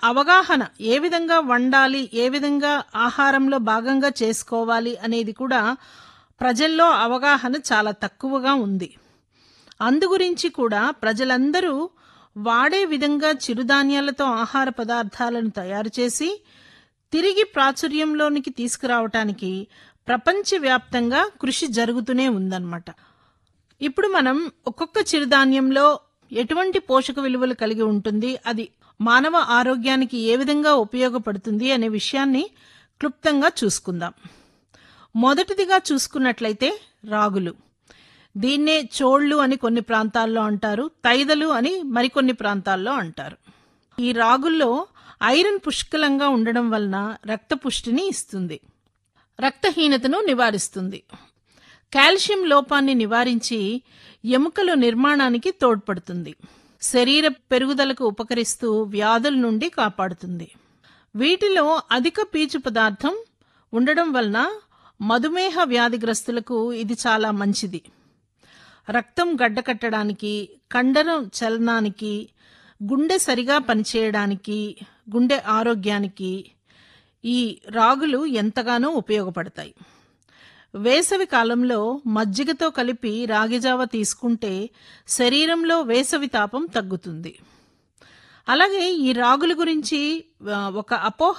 అవగాహన ఏ విధంగా వండాలి, ఏ విధంగా ఆహారంలో భాగంగా చేసుకోవాలి అనేది కూడా ప్రజల్లో అవగాహన చాలా తక్కువగా ఉంది. అందుగురించి కూడా ప్రజలందరూ వాడే విధంగా చిరుధాన్యాలతో ఆహార పదార్థాలను తయారు చేసి తిరిగి ప్రాచుర్యంలోనికి తీసుకురావటానికి ప్రపంచవ్యాప్తంగా కృషి జరుగుతూనే ఉందన్నమాట. ఇప్పుడు మనం ఒక్కొక్క చిరుధాన్యంలో ఎటువంటి పోషక విలువలు కలిగి ఉంటుంది, అది మానవ ఆరోగ్యానికి ఏ విధంగా ఉపయోగపడుతుంది అనే విషయాన్ని క్లుప్తంగా చూసుకుందాం. మొదటిదిగా చూసుకున్నట్లయితే రాగులు. దీన్నే చోళ్లు అని కొన్ని ప్రాంతాల్లో అంటారు, తైదలు అని మరికొన్ని ప్రాంతాల్లో అంటారు. ఈ రాగుల్లో ఐరన్ పుష్కలంగా ఉండడం వలన రక్తపుష్టిని ఇస్తుంది, రక్తహీనతను నివారిస్తుంది, కాల్షియం లోపాన్ని నివారించి ఎముకల నిర్మాణానికి తోడ్పడుతుంది, శరీర పెరుగుదలకు ఉపకరిస్తూ వ్యాధుల నుండి కాపాడుతుంది. వీటిలో అధిక పీచు పదార్థం ఉండడం వలన మధుమేహ వ్యాధిగ్రస్తులకు ఇది చాలా మంచిది. రక్తం గడ్డకట్టడానికి, కండరం చలనానికి, గుండె సరిగా పనిచేయడానికి, గుండె ఆరోగ్యానికి ఈ రాగులు ఎంతగానో ఉపయోగపడతాయి. వేసవి కాలంలో మజ్జిగతో కలిపి రాగిజావ తీసుకుంటే శరీరంలో వేసవి తాపం తగ్గుతుంది. అలాగే ఈ రాగుల గురించి ఒక అపోహ,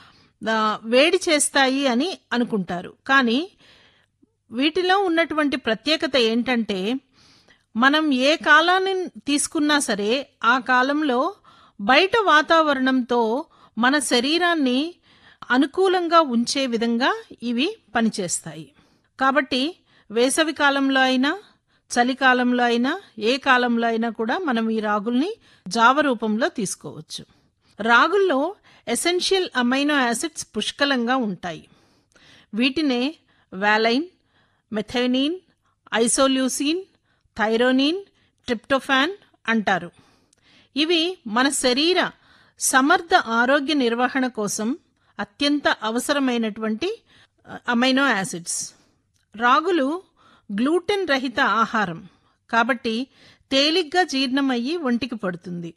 వేడి చేస్తాయి అని అనుకుంటారు. కానీ వీటిలో ఉన్నటువంటి ప్రత్యేకత ఏంటంటే, మనం ఏ కాలాన్ని తీసుకున్నా సరే ఆ కాలంలో బయట వాతావరణంతో మన శరీరాన్ని అనుకూలంగా ఉంచే విధంగా ఇవి పనిచేస్తాయి. కాబట్టి వేసవి కాలంలో అయినా, చలికాలంలో అయినా, ఏ కాలంలో అయినా కూడా మనం ఈ రాగుల్ని జావ రూపంలో తీసుకోవచ్చు. రాగుల్లో ఎసెన్షియల్ అమైనో యాసిడ్స్ పుష్కలంగా ఉంటాయి. వీటినే వాలైన్, మెథైనిన్, ఐసోల్యూసిన్, థైరోనిన్, ట్రిప్టోఫాన్ అంటారు. ఇవి మన శరీర సమర్థ ఆరోగ్య నిర్వహణ కోసం అత్యంత అవసరమైనటువంటి అమైనో యాసిడ్స్. రాగులు గ్లూటెన్ రహిత ఆహారం కాబట్టి తేలిగ్గా జీర్ణమయ్యి ఒంటికి పడుతుంది.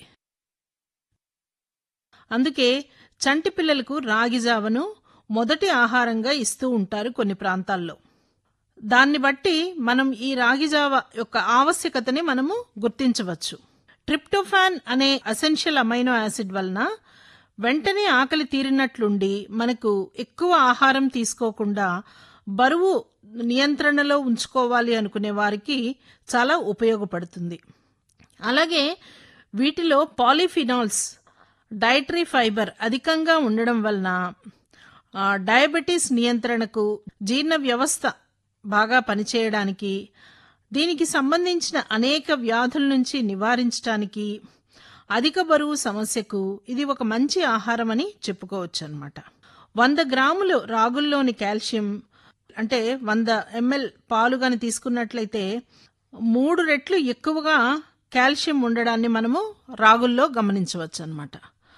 అందుకే చంటి పిల్లలకు రాగి జావను మొదటి ఆహారంగా ఇస్తూ ఉంటారు కొన్ని ప్రాంతాల్లో. దాన్ని బట్టి మనం ఈ రాగి జావ యొక్క ఆవశ్యకతని మనము గుర్తించవచ్చు. ట్రిప్టోఫాన్ అనే ఎసెన్షియల్ అమైనో యాసిడ్ వలన వెంటనే ఆకలి తీరినట్లుండి మనకు ఎక్కువ ఆహారం తీసుకోకుండా బరువు నియంత్రణలో ఉంచుకోవాలి అనుకునే వారికి చాలా ఉపయోగపడుతుంది. అలాగే వీటిలో పాలిఫినాల్స్, డైటరీ ఫైబర్ అధికంగా ఉండడం వలన డయాబెటీస్ నియంత్రణకు, జీర్ణ వ్యవస్థ బాగా పనిచేయడానికి, దీనికి సంబంధించిన అనేక వ్యాధుల నుంచి నివారించడానికి, అధిక బరువు సమస్యకు ఇది ఒక మంచి ఆహారం అని చెప్పుకోవచ్చు అన్నమాట. 100 గ్రాములు రాగుల్లోని కాల్షియం అంటే 100 ml పాలు గాని తీసుకున్నట్లయితే 3 రెట్లు ఎక్కువగా కాల్షియం ఉండడాన్ని మనము రాగుల్లో గమనించవచ్చు అన్నమాట.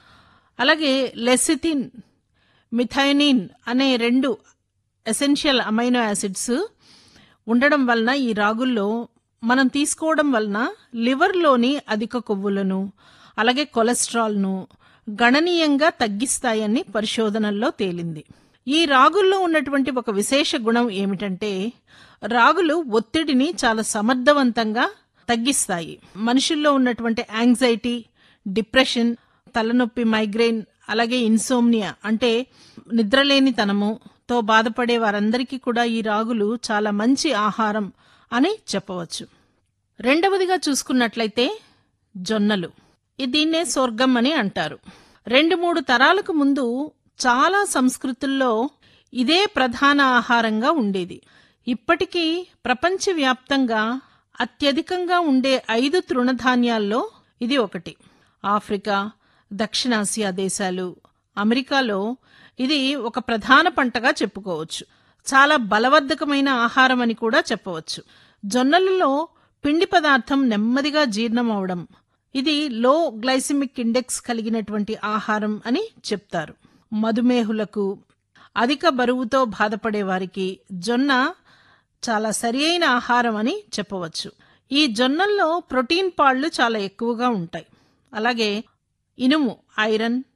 అలాగే లెసిథిన్, మిథైనిన్ అనే 2 ఎసెన్షియల్ అమైనో యాసిడ్స్ ఉండడం వలన ఈ రాగుల్లో మనం తీసుకోవడం వలన లివర్లోని అధిక కొవ్వులను, అలాగే కొలెస్ట్రాల్ను గణనీయంగా తగ్గిస్తాయని పరిశోధనల్లో తేలింది. ఈ రాగుల్లో ఉన్నటువంటి ఒక విశేష గుణం ఏమిటంటే, రాగులు ఒత్తిడిని చాలా సమర్థవంతంగా తగ్గిస్తాయి. మనుషుల్లో ఉన్నటువంటి యాంగ్జైటీ, డిప్రెషన్, తలనొప్పి, మైగ్రేన్, అలాగే ఇన్సోమ్నియా అంటే నిద్రలేనితనముతో బాధపడే వారందరికీ కూడా ఈ రాగులు చాలా మంచి ఆహారం అని చెప్పవచ్చు. రెండవదిగా చూసుకున్నట్లయితే జొన్నలు. దీన్నే స్వర్గం అని అంటారు. 2-3 తరాలకు ముందు చాలా సంస్కృతుల్లో ఇదే ప్రధాన ఆహారంగా ఉండేది. ఇప్పటికీ ప్రపంచవ్యాప్తంగా అత్యధికంగా ఉండే 5 తృణధాన్యాల్లో ఇది ఒకటి. ఆఫ్రికా, దక్షిణాసియా దేశాలు, అమెరికాలో ఇది ఒక ప్రధాన పంటగా చెప్పుకోవచ్చు. చాలా బలవర్ధకమైన ఆహారం అని కూడా చెప్పవచ్చు. జొన్నలలో పిండి పదార్థం నెమ్మదిగా జీర్ణం అవడం, ఇది లో గ్లైసిమిక్ ఇండెక్స్ కలిగినటువంటి ఆహారం అని చెప్తారు. మధుమేహులకు, అధిక బరువుతో బాధపడే వారికి జొన్న చాలా సరియైన ఆహారం అని చెప్పవచ్చు. ఈ జొన్నల్లో ప్రోటీన్ పాళ్లు చాలా ఎక్కువగా ఉంటాయి. అలాగే ఇనుము, ఐరన్,